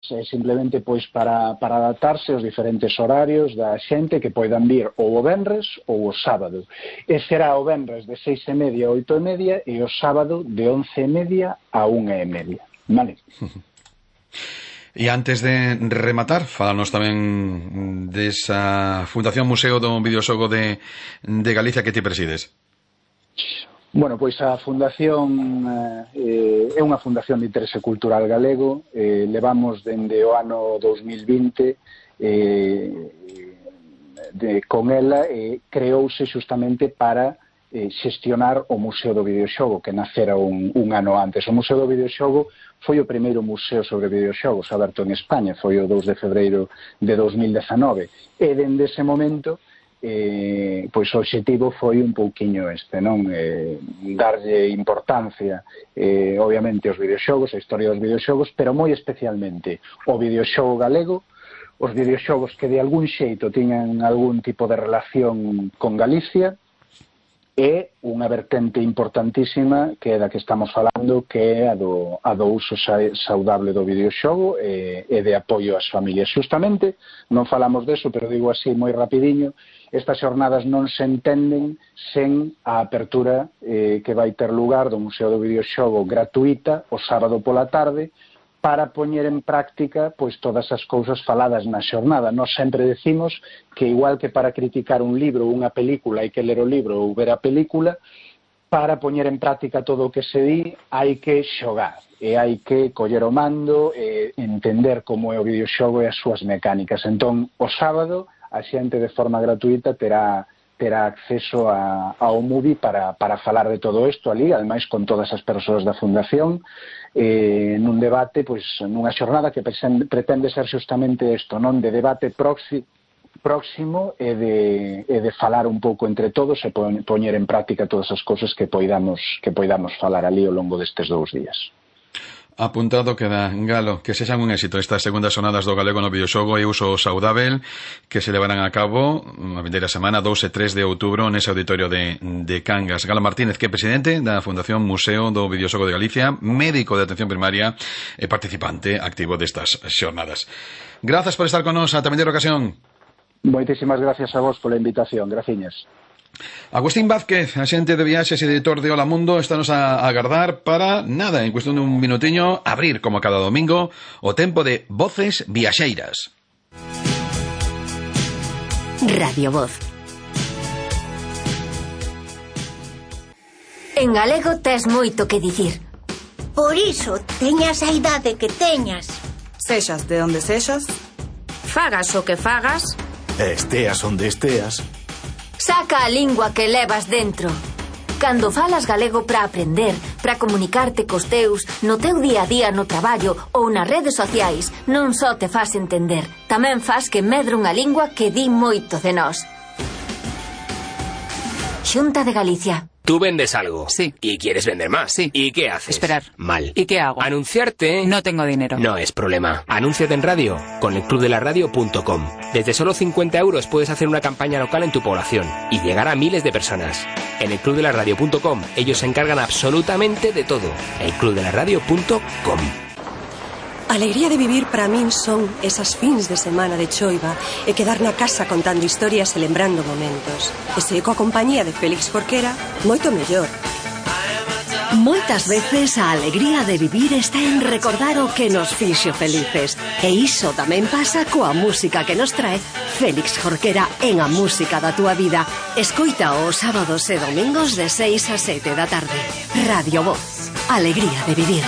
simplemente pois para adaptarse aos diferentes horarios da xente que poidan vir ou o venres ou o sábado. E será o venres de 6:30 a 8:30 e o sábado de 11:30 a 1:30. Vale? E antes de rematar, falanos tamén desa Fundación Museo do Videoxogo de Galicia que ti presides. Bueno, pois a fundación é unha fundación de interese cultural galego. Levamos dende o ano 2020 con ela, creouse xustamente para xestionar o Museo do Videoxogo, que nacera un ano antes. O Museo do Videoxogo foi o primeiro museo sobre videoxogos aberto en España, foi o 2 de febreiro de 2019, e dende ese momento pois o obxectivo foi un pouquiño este, non? Darlle importancia obviamente aos videoxogos, a historia dos videoxogos, pero moi especialmente o videoxogo galego, os videoxogos que de algún xeito tiñan algún tipo de relación con Galicia, e unha vertente importantísima que é da que estamos falando, que é a do uso saudable do videoxogo e de apoio ás familias. Justamente, non falamos deso, pero digo así moi rapidiño, estas xornadas non se entenden sen a apertura que vai ter lugar do Museo do Videoxogo gratuita o sábado pola tarde, para poñer en práctica pois todas as cousas faladas na xornada. Nós sempre decimos que igual que para criticar un libro ou unha película hai que ler o libro ou ver a película, para poñer en práctica todo o que se di hai que xogar e hai que coller o mando e entender como é o videoxogo e as súas mecánicas. Entón, o sábado a xente de forma gratuita terá acceso ao Movie para falar de todo isto ali, ademais con todas as persoas da Fundación, nun debate, pois nunha xornada que pretende ser xustamente isto, non? De debate próximo e de falar un pouco entre todos e poñer en práctica todas as cousas que poidamos falar ali ao longo destes 2 días. Apuntado queda, Galo, que sexan un éxito estas segundas jornadas do galego no videoxogo e uso saudável que se levarán a cabo a vindeira semana 2 e 3 de outubro nese auditorio de Cangas. Galo Martínez, que é presidente da Fundación Museo do Videoxogo de Galicia, médico de atención primaria e participante activo destas xornadas. Grazas por estar con nos, ata vindeira ocasión. Moitísimas gracias a vos pola invitación, graciñas. Agustín Vázquez, axente de viaxes e editor de Hola Mundo, estános a agardar para nada, en cuestión de un minutiño, abrir, como cada domingo, o tempo de Voces Viaxeiras. Radio Voz. En galego tes moito que dicir. Por iso, teñas a idade que teñas. Sexas de onde sexas, Fagas o que fagas, esteas onde esteas. saca a lingua que levas dentro. Cando falas galego para aprender, para comunicarte cos teus, no teu día a día no traballo ou nas redes sociais, non só te fas entender, tamén fas que medre unha lingua que di moito de nós. Xunta de Galicia. Tú vendes algo. Sí. Y quieres vender más. Sí. ¿Y qué haces? Esperar. Mal. ¿Y qué hago? Anunciarte. No tengo dinero. No es problema. Anúnciate en radio con elclubdelaradio.com. Desde solo 50 euros puedes hacer una campaña local en tu población y llegar a miles de personas. En elclubdelaradio.com ellos se encargan absolutamente de todo. elclubdelaradio.com. A alegría de vivir para min son esas fins de semana de choiva e quedar na casa contando historias e lembrando momentos. E se coa compañía de Félix Jorquera, moito mellor. Moitas veces a alegría de vivir está en recordar o que nos fixo felices. E iso tamén pasa coa música que nos trae Félix Jorquera en A Música da Túa Vida. Escoita os sábados e domingos de 6 a 7 da tarde. Radio Voz. Alegría de vivir.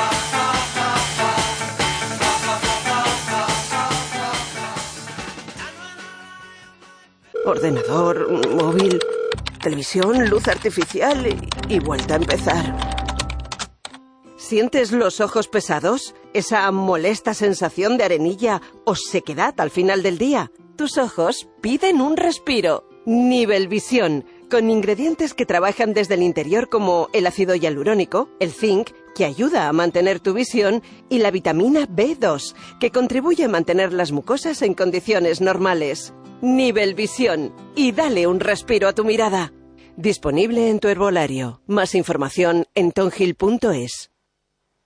Ordenador, móvil, televisión, luz artificial y vuelta a empezar. ¿Sientes los ojos pesados? ¿Esa molesta sensación de arenilla o sequedad al final del día? Tus ojos piden un respiro. Nivel Visión, con ingredientes que trabajan desde el interior como el ácido hialurónico, el zinc, que ayuda a mantener tu visión, y la vitamina B2, que contribuye a mantener las mucosas en condiciones normales. Nivel Visión, y dale un respiro a tu mirada. Disponible en tu herbolario. Más información en tongil.es.